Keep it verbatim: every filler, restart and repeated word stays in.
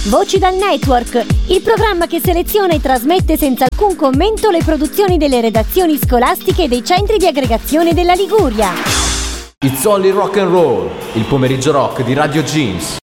Voci dal Network, il programma che seleziona e trasmette senza alcun commento le produzioni delle redazioni scolastiche e dei centri di aggregazione della Liguria. It's Only Rock and Roll, il pomeriggio rock di Radio Jeans.